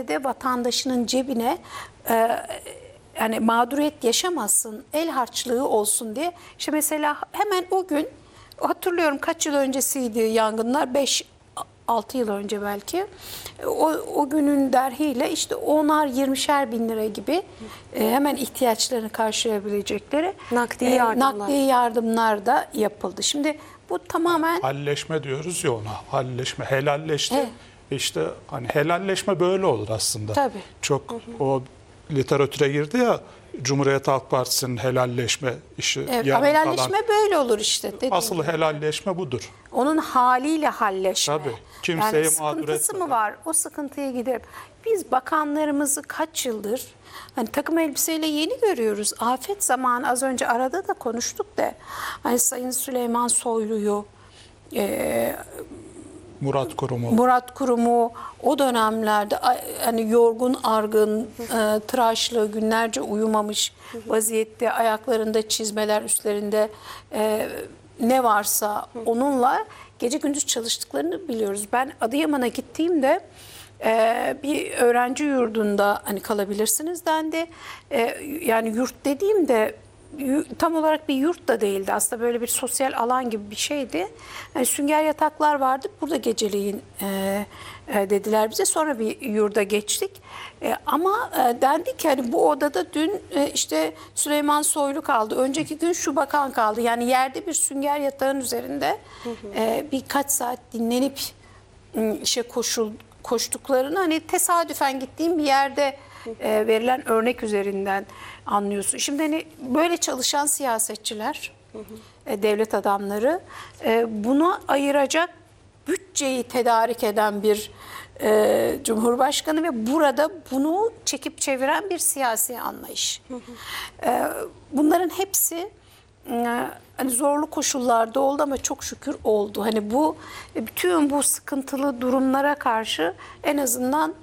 de vatandaşının cebine yani mağduriyet yaşamasın, el harçlığı olsun diye. İşte mesela hemen o gün, hatırlıyorum kaç yıl öncesiydi yangınlar, 5-6 yıl önce belki. O günün derhiyle işte 10'ar 20'şer bin lira gibi hemen ihtiyaçlarını karşılayabilecekleri nakdi yardımlar da yapıldı. Şimdi bu tamamen halleşme diyoruz ya ona. Halleşme, helalleşti. Evet. İşte hani helalleşme böyle olur aslında. Tabii. Çok o literatüre girdi ya, Cumhuriyet Halk Partisi'nin helalleşme işi. evet, yarım helalleşme kalan. böyle olur işte. Asıl gibi. helalleşme budur. Onun haliyle halleşme. Tabii. Kimseyi yani mağdur sıkıntısı etmeden. mı var? O sıkıntıya gidelim. Biz bakanlarımızı kaç yıldır hani takım elbiseyle yeni görüyoruz. Afet zamanı az önce arada da konuştuk da hani Sayın Süleyman Soylu'yu, Murat Kurum'u o dönemlerde hani yorgun, argın, tıraşlı, günlerce uyumamış vaziyette, ayaklarında çizmeler, üstlerinde ne varsa onunla gece gündüz çalıştıklarını biliyoruz. Ben Adıyaman'a gittiğimde bir öğrenci yurdunda hani kalabilirsiniz dendi. Yani yurt dediğimde tam olarak bir yurt da değildi. Aslında böyle bir sosyal alan gibi bir şeydi. Yani sünger yataklar vardı. Burada geceleyin dediler bize. Sonra bir yurda geçtik. Ama dendi ki hani bu odada dün işte Süleyman Soylu kaldı. Önceki gün şu bakan kaldı. Yani yerde bir sünger yatağın üzerinde birkaç saat dinlenip işe koştuklarını hani tesadüfen gittiğim bir yerde verilen örnek üzerinden anlıyorsun. Şimdi hani böyle çalışan siyasetçiler, devlet adamları buna ayıracak bütçeyi tedarik eden bir Cumhurbaşkanı ve burada bunu çekip çeviren bir siyasi anlayış. Bunların hepsi hani zorlu koşullarda oldu ama çok şükür oldu. Hani bu bütün bu sıkıntılı durumlara karşı en azından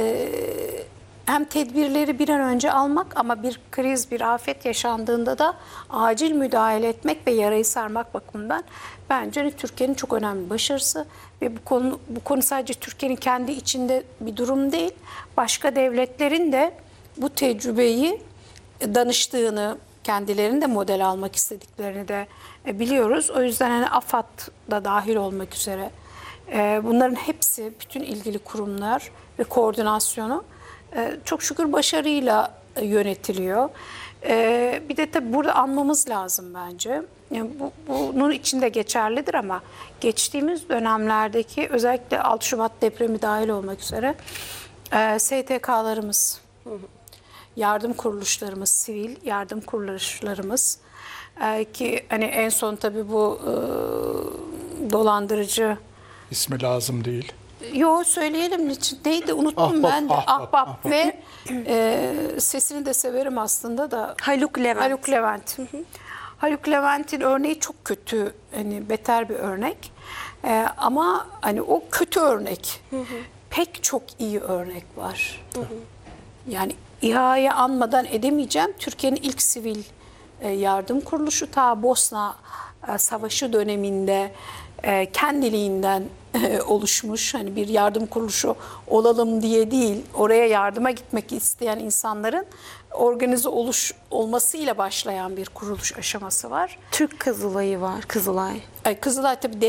hem tedbirleri bir an önce almak ama bir kriz, bir afet yaşandığında da acil müdahale etmek ve yarayı sarmak bakımından bence Türkiye'nin çok önemli bir başarısı ve bu konu sadece Türkiye'nin kendi içinde bir durum değil. Başka devletlerin de bu tecrübeyi danıştığını, kendilerinin de model almak istediklerini de biliyoruz. O yüzden hani AFAD da dahil olmak üzere bunların hepsi, bütün ilgili kurumlar ve koordinasyonu çok şükür başarıyla yönetiliyor. Bir de tabii burada anmamız lazım bence. Yani bunun içinde geçerlidir ama geçtiğimiz dönemlerdeki özellikle 6 Şubat depremi dahil olmak üzere STK'larımız, yardım kuruluşlarımız, sivil yardım kuruluşlarımız ki hani en son tabii bu dolandırıcı ismi lazım değil. Yo söyleyelim niçin. Neydi unuttum ben de. Ahbap ve sesini de severim aslında da. Haluk Levent. Haluk Levent'in örneği çok kötü. Hani beter bir örnek. Ama hani o kötü örnek. Pek çok iyi örnek var. Yani İHA'yı anmadan edemeyeceğim. Türkiye'nin ilk sivil yardım kuruluşu ta Bosna Savaşı döneminde kendiliğinden oluşmuş hani bir yardım kuruluşu olalım diye değil, oraya yardıma gitmek isteyen insanların organize olmasıyla başlayan bir kuruluş aşaması var. Türk Kızılay'ı var, Kızılay. Kızılay tabii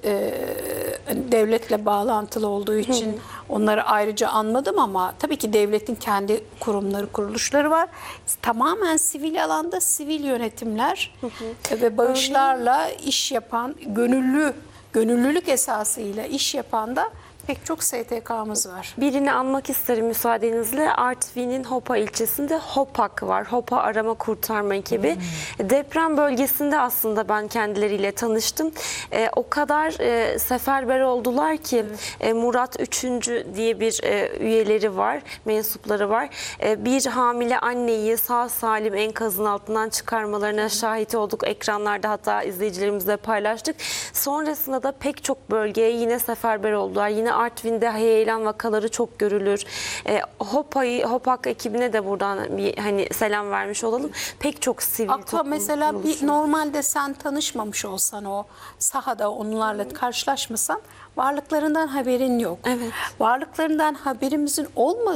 devletle bağlantılı olduğu için onları ayrıca anmadım ama tabii ki devletin kendi kurumları, kuruluşları var. Tamamen sivil alanda sivil yönetimler ve bağışlarla iş yapan, gönüllülük esasıyla iş yapan da pek çok STK'mız var. Birini anmak isterim müsaadenizle. Artvin'in Hopa ilçesinde HOPAK var. Hopa Arama Kurtarma Ekibi. Deprem bölgesinde aslında ben kendileriyle tanıştım. O kadar seferber oldular ki Murat 3. diye bir üyeleri var, mensupları var. Bir hamile anneyi sağ salim enkazın altından çıkarmalarına şahit olduk. Ekranlarda hatta izleyicilerimizle paylaştık. Sonrasında da pek çok bölgeye yine seferber oldular. Yine Artvin'de heyelan vakaları çok görülür. HOPAK ekibine de buradan bir hani selam vermiş olalım. Pek çok sivil toplum mesela kuruluşu. bir normalde sen tanışmamış olsan o sahada onlarla karşılaşmasan varlıklarından haberin yok. Evet. Varlıklarından haberimizin olmadığı